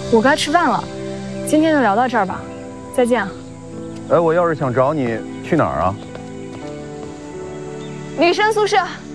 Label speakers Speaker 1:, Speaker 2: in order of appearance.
Speaker 1: 我该吃饭了，今天就聊到这儿吧，再见。
Speaker 2: 哎，我要是想找你，去哪儿啊？
Speaker 1: 女生宿舍。